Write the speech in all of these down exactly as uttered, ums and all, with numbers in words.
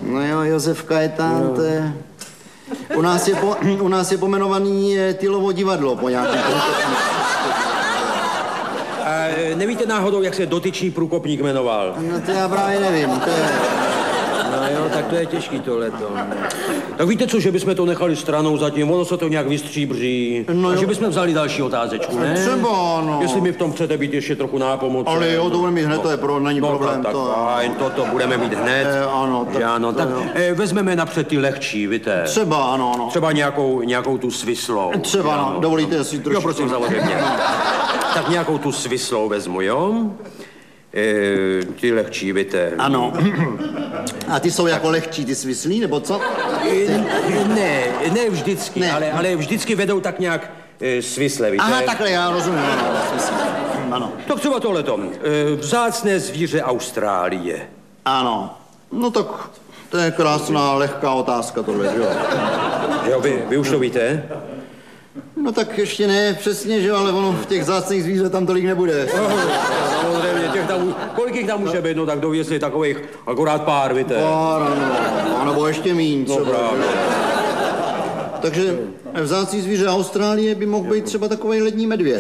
No jo, Josef Kajetán, no. To je... U nás je, po, u nás je pomenovaný Tylovo divadlo po nějakém... A nevíte náhodou, jak se dotyčný průkopník jmenoval? No to já právě nevím, to je... No jo, tak to je těžký tohleto. Tak víte co, že bychom to nechali stranou zatím, ono se to nějak vystříbří. No a že bychom vzali další otázečku, ne? Třeba, no. Jestli mi v tom chcete být ještě trochu nápomocen. Ale jo, to budeme mít hned, to je pro, není no, problém. Tak, to... fajn, toto budeme mít hned. E, ano, tak, ano, tak e, vezmeme napřed ty lehčí, víte. Třeba, ano, ano. Třeba nějakou, nějakou tu svislou. Třeba, ano, no. Dovolíte si trošku. Jo, prosím, samozřejmě. Tak nějakou tu svislou vezmu, jo? E, ty lehčí, víte. Ano. A ty jsou jako lehčí, ty svislí, nebo co? E, ne, ne vždycky, ne. Ale, ale vždycky vedou tak nějak e, svisle, víte. Aha, takhle, já rozumím, ano, svislí. Ano. Tak třeba tohleto. E, vzácné zvíře Austrálie. Ano. No tak to je krásná, lehká otázka tohle, že jo? Jo, vy, vy už to víte? No tak ještě ne přesně, že jo, ale ono v těch vzácných zvířat tam tolik nebude. Samozřejmě, těch tam, kolik jich tam může být, no tak doví, jestli takových akorát pár, víte. Pár, ano, ano, nebo ještě míň třeba. No právě. Takže vzácný zvíře Austrálie by mohl být třeba takovej lední medvěd.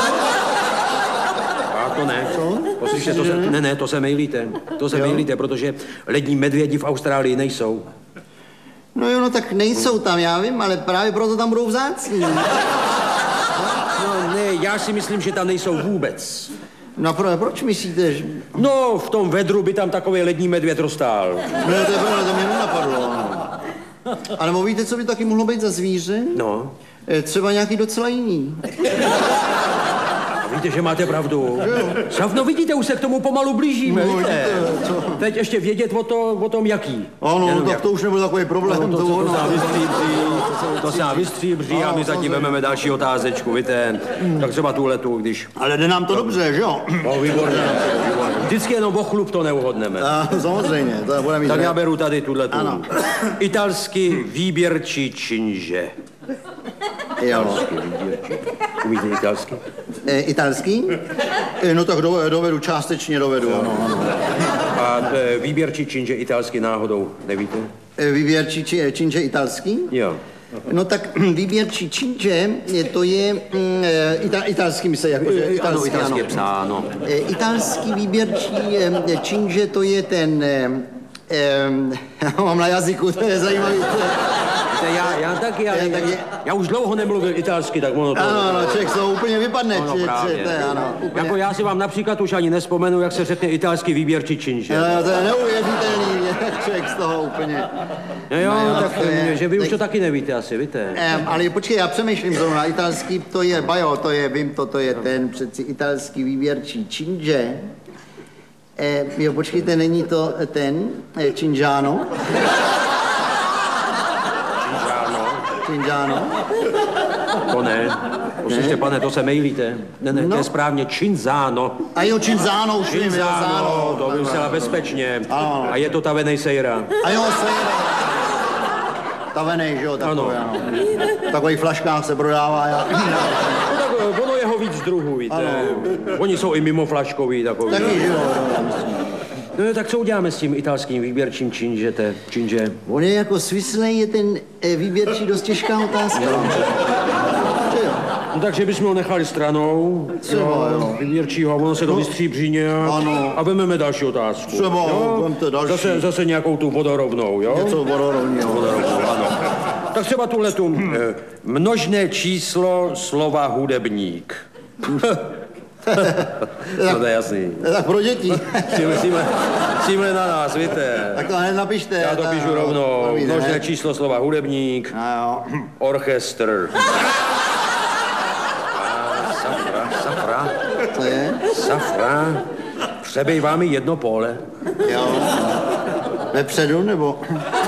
A to ne. Co? Poslyšte, to se, ne, ne, to se mejlíte. To se Jo? mejlíte, protože lední medvědi v Austrálii nejsou. No jo, no tak nejsou tam, já vím, ale právě proto tam budou vzácní. No ne, já si myslím, že tam nejsou vůbec. No pro, proč myslíte, že... No, v tom vedru by tam takový lední medvěd roztál. No to je pravda, to mě nenapadlo. Ale víte, co by taky mohlo být za zvíře? No. Třeba nějaký docela jiný. Víte, že máte pravdu. Savno, vidíte, už se k tomu pomalu blížíme, no, víte. Co? Teď ještě vědět o, to, o tom, jaký. Ano, Jenom tak jak... to už nebude takový problém. No, to, to, to, to, to, se vystříbří, to se vystříbří a my zatím vezmeme další otázečku, víte. Tak třeba tuhletu, když... Ale jde nám to dobře, že jo? No, výborně. Vždycky jenom o chlup to neuhodneme. A, samozřejmě, to bude mít... Tak já beru tady tuhletu. Ano. Italský výběrčí činže. Jo. Umíte italsky? E, italský? E, no tak do, dovedu, částečně dovedu, ano, ano. A e, výběrčí činže italsky náhodou, nevíte? E, výběrčí či, činže italský? Jo. No tak výběrčí činže, to je mm, ita, italský, myslím, jakože Ano, italský, italsky ano. je psáno. E, italský výběrčí e, činže, to je ten... E, e, já mám na jazyku, to je zajímavý. To je, Já, já taky, ale Já já, taky. já už dlouho nemluvil italsky, tak ono to... ano, ano, člověk to úplně vypadne. Ano, či, právě. či, to je, ano, úplně. Jako já si vám například už ani nespomenu, jak se řekne italský výběrčí činže. No, to je neuvěřitelný, člověk z toho úplně. No jo, No jo, tak to je- že vy už tak- to taky nevíte asi, víte? Um, ale počkej, já přemýšlím zrovna, italský, to je, bajo, to je, vím to, to je ten přeci italský výběrčí činže. Eh, jo, počkejte, není to ten, eh, Cingiano? Cingiano? To ne. Poslyšte, pane, to se mejlíte. Ne, ne, No. to je správně Cinzano. A jo, Cinzano, už vím, jo, Cinzano, Zano. to by zcela bezpečně. Ano. A je to ta Venesejra. A jo, sejra. Tavenej, že jo, takový, ano. V takových flaškách se prodává. Já. No tak ono je ho víc druhů, víte. Oni jsou i mimo flaškový takový. Taky, že jo. No tak co uděláme s tím italským výběrčím činžete, činže? On je jako svislej, je ten eh, výběrčí dost těžká otázka. Že jo? No takže bychom ho nechali stranou. Třeba, jo. Výběrčího, ono se to No. vystříbří nějak. Ano. A vezmeme další otázku. Třeba, jo? vemte další. Zase, zase nějakou tu vodorovnou, jo? Něco vodorovního. Vodorovnou, ano. Tak třeba tuhletu. eh, Množné číslo slova hudebník. To je jasný. Tak pro děti. Címhle, címhle na nás, víte. Tak to hned napište. Já to ta- píšu rovnou. to víte, Množné ne? číslo slova hudebník. A jo. Orchestr. A safra, safra, To je? safra. Přebejvá mi jedno pole. Jo. Vepředu, nebo?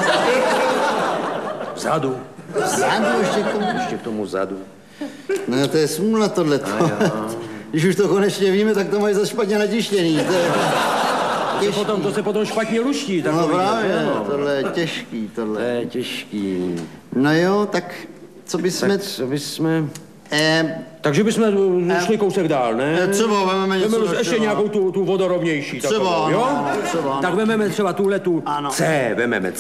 Vzadu. Vzadu ještě k tomu? Ještě k tomu vzadu. No to je smůla tohleto. Když už to konečně víme, tak to mají za špatně natištěný. To je To se potom, to se potom špatně luští. No takový, právě, ano. tohle je těžký, To tohle. je těžký. No jo, tak co bychom... Tak co bychom... Eh, Takže bychom šli kousek dál, ne? třeba vezmeme něco Vezmeme do ještě třeba. nějakou tu, tu vodorovnější. Třeba, takovou, ano, jo? ano, třeba, ano. Tak vezmeme třeba tuhle tu Ano. C, vezmeme